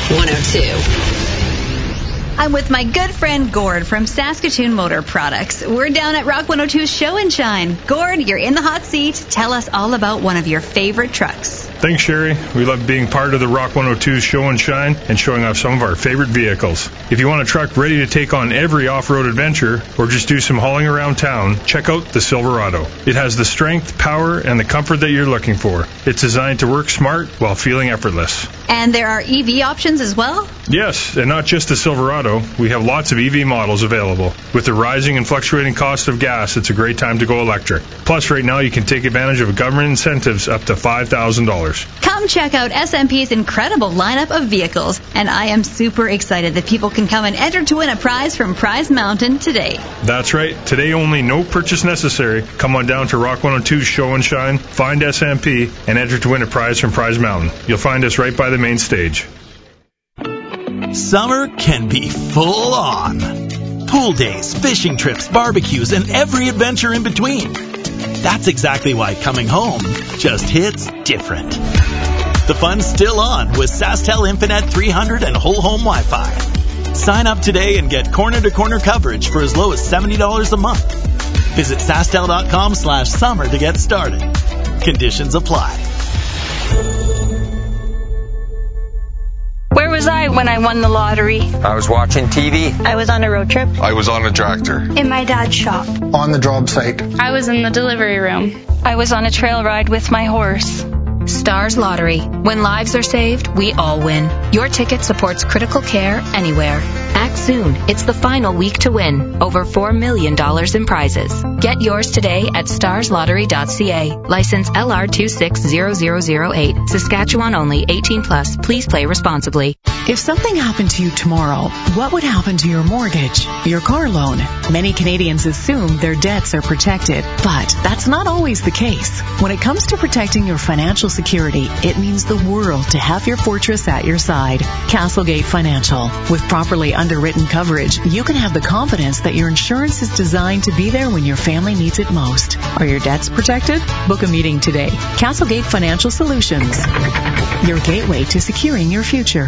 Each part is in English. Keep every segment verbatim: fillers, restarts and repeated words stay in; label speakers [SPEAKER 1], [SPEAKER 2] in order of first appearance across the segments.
[SPEAKER 1] one oh two.
[SPEAKER 2] I'm with my good friend Gord from Saskatoon Motor Products. We're down at Rock one oh two's Show and Shine. Gord, you're in the hot seat. Tell us all about one of your favorite trucks.
[SPEAKER 3] Thanks, Sherry. We love being part of the Rock one oh two's Show and Shine and showing off some of our favorite vehicles. If you want a truck ready to take on every off-road adventure or just do some hauling around town, check out the Silverado. It has the strength, power, and the comfort that you're looking for. It's designed to work smart while feeling effortless.
[SPEAKER 2] And there are E V options as well?
[SPEAKER 3] Yes, and not just the Silverado. We have lots of E V models available. With the rising and fluctuating cost of gas, it's a great time to go electric. Plus, right now, you can take advantage of government incentives up to five thousand dollars.
[SPEAKER 2] Come check out S M P's incredible lineup of vehicles. And I am super excited that people can come and enter to win a prize from Prize Mountain today.
[SPEAKER 3] That's right. Today only, no purchase necessary. Come on down to Rock one oh two's Show and Shine, find S M P, and enter to win a prize from Prize Mountain. You'll find us right by the main stage.
[SPEAKER 4] Summer can be full on. Pool days, fishing trips, barbecues, and every adventure in between. That's exactly why coming home just hits different. The fun's still on with SaskTel Infinite three hundred and whole home Wi-Fi. Sign up today and get corner-to-corner coverage for as low as seventy dollars a month. Visit SaskTel.com slash summer to get started. Conditions apply.
[SPEAKER 5] Where was I when I won the lottery?
[SPEAKER 6] I was watching T V.
[SPEAKER 5] I was on a road trip.
[SPEAKER 7] I was on a tractor.
[SPEAKER 5] In my dad's shop.
[SPEAKER 8] On the job site.
[SPEAKER 9] I was in the delivery room.
[SPEAKER 5] I was on a trail ride with my horse.
[SPEAKER 1] Stars Lottery. When lives are saved, we all win. Your ticket supports critical care anywhere. Act soon. It's the final week to win. Over four million dollars in prizes. Get yours today at stars lottery dot c a. License L R two six zero zero zero eight. Saskatchewan only. eighteen plus. Please play responsibly.
[SPEAKER 10] If something happened to you tomorrow, what would happen to your mortgage, your car loan? Many Canadians assume their debts are protected, but that's not always the case. When it comes to protecting your financial security, it means the world to have your fortress at your side. Castlegate Financial. With properly underwritten coverage, you can have the confidence that your insurance is designed to be there when your family needs it most. Are your debts protected? Book a meeting today. Castlegate Financial Solutions. Your gateway to securing your future.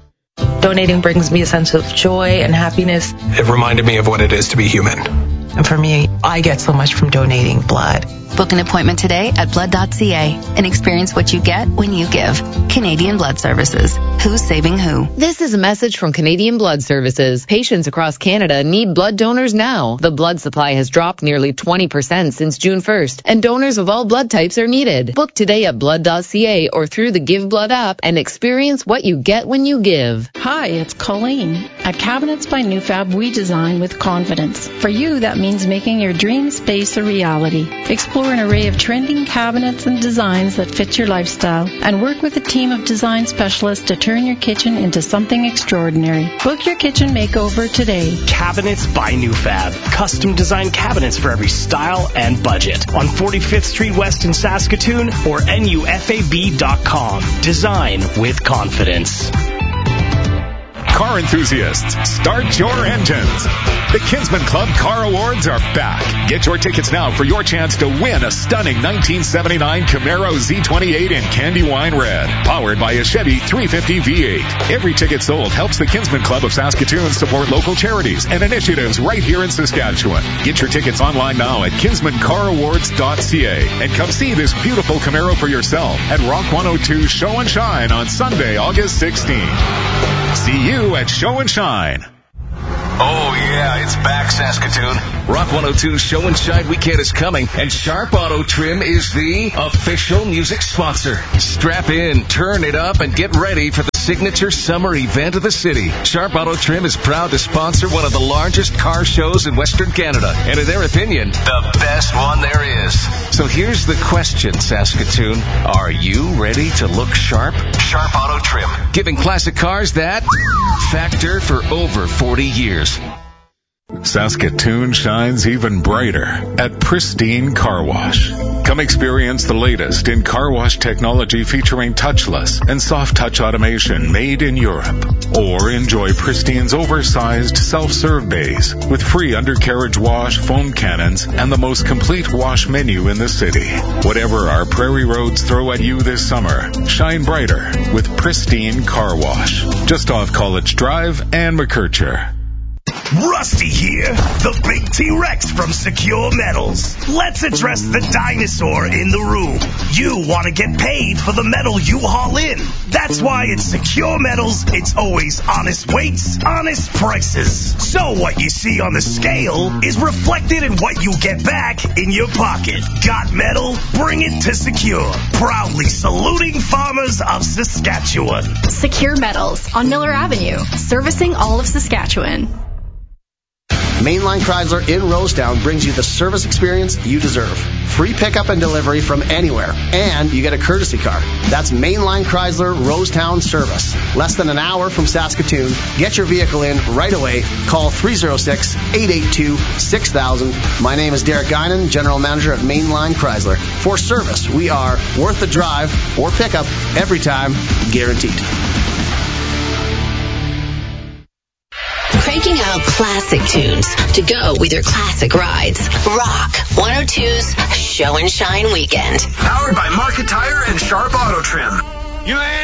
[SPEAKER 11] Donating brings me a sense of joy and happiness.
[SPEAKER 12] It reminded me of what it is to be human.
[SPEAKER 11] And for me, I get so much from donating blood.
[SPEAKER 13] Book an appointment today at blood dot c a and experience what you get when you give. Canadian Blood Services. Who's saving who?
[SPEAKER 14] This is a message from Canadian Blood Services. Patients across Canada need blood donors now. The blood supply has dropped nearly twenty percent since June first, and donors of all blood types are needed. Book today at blood dot c a or through the Give Blood app and experience what you get when you give.
[SPEAKER 15] Hi, it's Colleen. At Cabinets by Newfab, we design with confidence. For you, that means making your dream space a reality. Explore an array of trending cabinets and designs that fit your lifestyle, and work with a team of design specialists to turn your kitchen into something extraordinary. Book your kitchen makeover today.
[SPEAKER 16] Cabinets by Newfab. Custom designed cabinets for every style and budget. On forty-fifth Street West in Saskatoon or N U F A B dot com. Design with confidence.
[SPEAKER 17] Car enthusiasts, start your engines. The Kinsman Club Car Awards are back. Get your tickets now for your chance to win a stunning nineteen seventy-nine Camaro Z twenty-eight in candy wine red, powered by a Chevy three fifty V eight. Every ticket sold helps the Kinsman Club of Saskatoon support local charities and initiatives right here in Saskatchewan. Get your tickets online now at kinsman car awards dot c a and come see this beautiful Camaro for yourself at Rock one oh two Show and Shine on Sunday, August sixteenth. See you at Show and Shine.
[SPEAKER 18] Oh, yeah, it's back, Saskatoon. Rock one oh two Show and Shine weekend is coming, and Sharp Auto Trim is the official music sponsor. Strap in, turn it up, and get ready for the signature summer event of the city. Sharp Auto Trim is proud to sponsor one of the largest car shows in Western Canada, and in their opinion, the best one there is. So here's the question, Saskatoon. Are you ready to look sharp? Sharp Auto Trim, giving classic cars that factor for over forty years.
[SPEAKER 17] Saskatoon shines even brighter at Pristine Car Wash. Come Come experience the latest in car wash technology featuring touchless and soft touch automation made in Europe. Or enjoy Pristine's oversized self-serve bays with free undercarriage wash, foam cannons, and the most complete wash menu in the city. Whatever our prairie roads throw at you this summer, shine brighter with Pristine Car Wash. Just off College Drive and McKercher.
[SPEAKER 6] Rusty here, the big T-Rex from Secure Metals. Let's address the dinosaur in the room. You want to get paid for the metal you haul in. That's why at Secure Metals, it's always honest weights, honest prices. So what you see on the scale is reflected in what you get back in your pocket. Got metal? Bring it to Secure. Proudly saluting farmers of Saskatchewan.
[SPEAKER 7] Secure Metals on Miller Avenue, servicing all of Saskatchewan.
[SPEAKER 8] Mainline Chrysler in Rosetown brings you the service experience you deserve. Free pickup and delivery from anywhere, and you get a courtesy car. That's Mainline Chrysler Rosetown service. Less than an hour from Saskatoon. Get your vehicle in right away. Call three oh six, eight eight two, six thousand. My name is Derek Guinan, General Manager at Mainline Chrysler. For service, we are worth the drive or pickup every time, guaranteed.
[SPEAKER 19] Cranking out classic tunes to go with your classic rides. Rock one oh two's Show and Shine Weekend.
[SPEAKER 20] Powered by Market Tire and Sharp Auto Trim. You ain't